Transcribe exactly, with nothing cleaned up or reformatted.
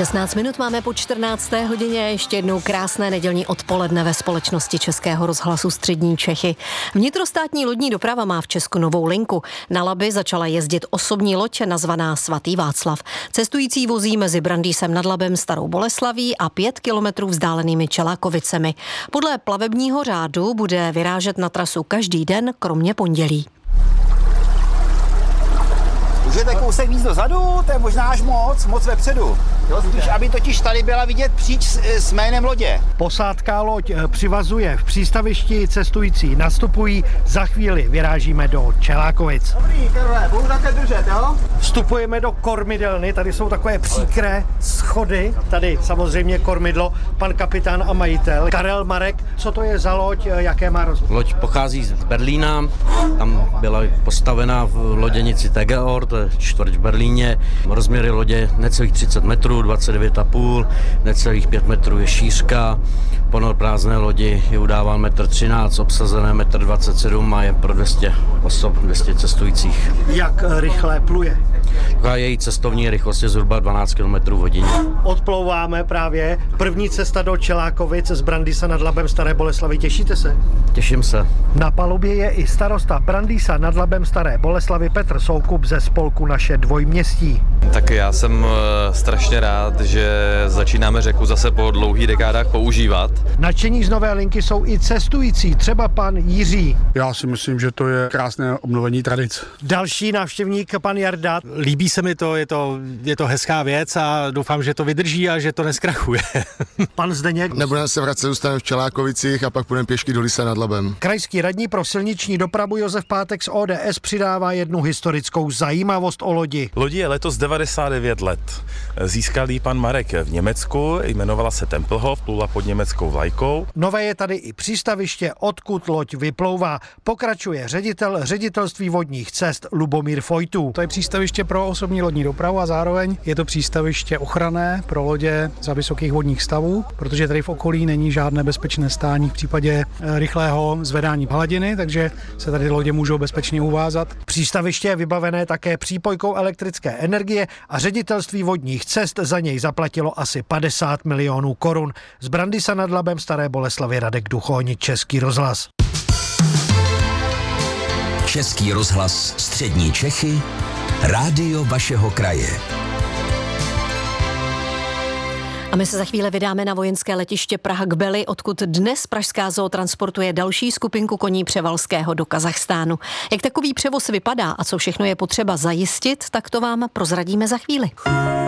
šestnáct minut máme po čtrnácté hodině, ještě jednou krásné nedělní odpoledne ve společnosti Českého rozhlasu Střední Čechy. Vnitrostátní lodní doprava má v Česku novou linku. Na Labi začala jezdit osobní loď nazvaná Svatý Václav. Cestující vozí mezi Brandýsem nad Labem, Starou Boleslaví a pět kilometrů vzdálenými Čelákovicemi. Podle plavebního řádu bude vyrážet na trasu každý den, kromě pondělí. Můžete kousek víc dozadu, to je možná až moc, moc vepředu. Jo, spíš, aby totiž tady byla vidět příč s, s jménem lodě. Posádka loď přivazuje v přístavišti, cestující nastupují, za chvíli vyrážíme do Čelákovic. Dobrý, Karole, budu také držet, jo? Vstupujeme do kormidelny, tady jsou takové příkré schody, tady samozřejmě kormidlo, pan kapitán a majitel Karel Marek. Co to je za loď, jaké má rozměry? Loď pochází z Berlína, tam byla postavena v loděnici Tegeor, to je čtvrť v Berlíně. Rozměry lodě necelých třicet metrů, dvacet devět a půl, necelých pět metrů je šířka. Ponor prázdné lodi je udáván metr třináct, obsazené metr dvacet sedm a je pro dvě stě osob, dvě stě cestujících. Jak rychle pluje? A její cestovní rychlost je zhruba dvanáct kilometrů v hodině. Odplouváme právě. První cesta do Čelákovic z Brandýsa nad Labem, Staré Boleslavi. Těšíte se? Těším se. Na palubě je i starosta Brandýsa nad Labem, Staré Boleslavi Petr Soukup ze spolku Naše dvojměstí. Tak já jsem strašně rád, že začínáme řeku zase po dlouhých dekádách používat. Nadšení z nové linky jsou i cestující, třeba pan Jiří. Já si myslím, že to je krásné obnovení tradic. Další návštěvník, pan Jarda. Líbí se mi to, je to, je to hezká věc a doufám, že to vydrží a že to neskrachuje. Pan Zdeněk. Nebudeme se vracet, zůstaneme v Čelákovicích a pak půjdeme pěšky do Lisa nad Labem. Krajský radní pro silniční dopravu Josef Pátek z O D S přidává jednu historickou zajímavost o lodi. Lodi je letos devadesát devět let. Získal ji pan Marek v Německu, jmenovala se Tempelhof, plula pod německou vlajkou. Nové je tady i přístaviště, odkud loď vyplouvá. Pokračuje ředitel ředitelství vodních cest Lubomír Fojtů. To je přístaviště pro osobní lodní dopravu a zároveň je to přístaviště ochranné pro lodě za vysokých vodních stavů, protože tady v okolí není žádné bezpečné stání v případě rychlého zvedání hladiny, takže se tady lodě můžou bezpečně uvázat. Přístaviště je vybavené také přípojkou elektrické energie a ředitelství vodních cest za něj zaplatilo asi padesát milionů korun. Z Brandýsa nad Labem, Staré Boleslavy Radek Duchoň, Český rozhlas. Český rozhlas Střední Čechy, rádio vašeho kraje. A my se za chvíli vydáme na vojenské letiště Praha k Beli, odkud dnes pražská zoo transportuje další skupinku koní Převalského do Kazachstánu. Jak takový převoz vypadá a co všechno je potřeba zajistit, tak to vám prozradíme za chvíli.